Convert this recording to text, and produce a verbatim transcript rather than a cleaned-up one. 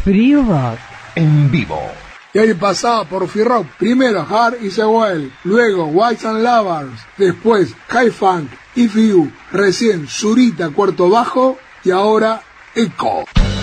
Free Rock en vivo. Y ahí pasaba por Free Rock, primero Hard Is a Well, luego Whites and Lovers, después High Funk, If You, recién Zurita cuarto bajo y ahora Echo.